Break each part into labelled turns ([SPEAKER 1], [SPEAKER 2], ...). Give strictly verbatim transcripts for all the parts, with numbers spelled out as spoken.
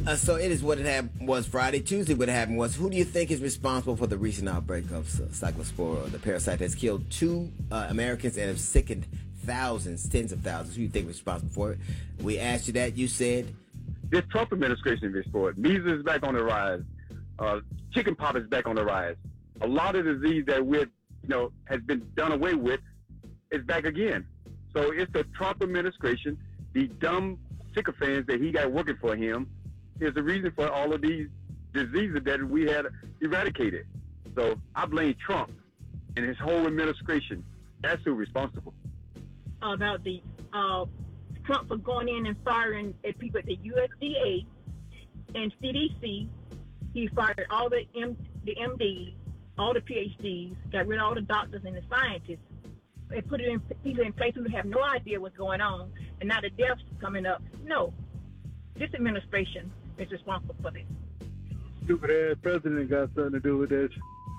[SPEAKER 1] Uh, so it is what it happened was Friday. Tuesday, what happened was, who do you think is responsible for the recent outbreak of uh, cyclospora, the parasite that's killed two uh, Americans and have sickened thousands, tens of thousands? Who do you think is responsible for it? We asked you that. You said
[SPEAKER 2] this Trump administration is for it. Measles is back on the rise. Uh, chicken pox is back on the rise. A lot of disease that we, you know, has been done away with is back again. So it's the Trump administration, the dumb sycophants that he got working for him, is the reason for all of these diseases that we had eradicated. So I blame Trump and his whole administration. That's who's responsible.
[SPEAKER 3] About the uh, Trump for going in and firing at people at the U S D A and C D C. He fired all the M- the M Ds, all the P H Ds, got rid of all the doctors and the scientists, and put it in people in place who have no idea what's going on, and now the deaths coming up. No, this administration is responsible for this.
[SPEAKER 4] Stupid ass president got something to do with this.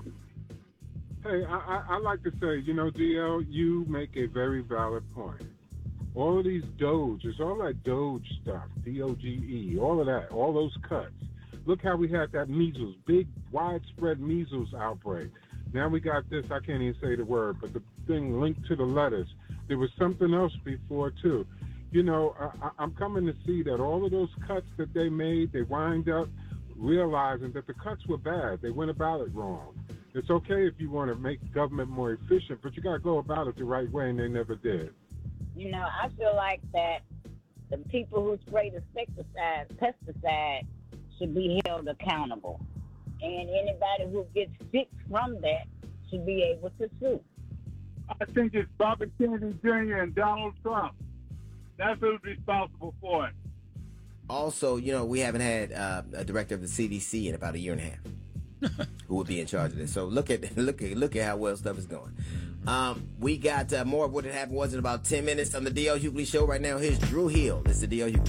[SPEAKER 5] Hey, I, I, I like to say, you know, D L, you make a very valid point. All of these Doge, it's all that Doge stuff, D O G E, all of that, all those cuts. Look how we had that measles, big, widespread measles outbreak. Now we got this, I can't even say the word, but the thing linked to the lettuce. There was something else before, too. You know, I, I'm coming to see that all of those cuts that they made, they wind up realizing that the cuts were bad. They went about it wrong. It's okay if you want to make government more efficient, but you got to go about it the right way, and they never did.
[SPEAKER 6] You know, I feel like that the people who spray the pesticide, pesticide should be held accountable. And anybody who gets sick from that should be able to sue.
[SPEAKER 4] I think it's Robert Kennedy Junior and Donald Trump. That's who's responsible for it.
[SPEAKER 1] also, you know, we haven't had uh, a director of the C D C in about a year and a half who would be in charge of this. So look at look at look at how well stuff is going. Um, we got uh, more of what had happened was in about ten minutes on the D L Hughley Show right now. Here's Drew Hill. It's the D L Hughley.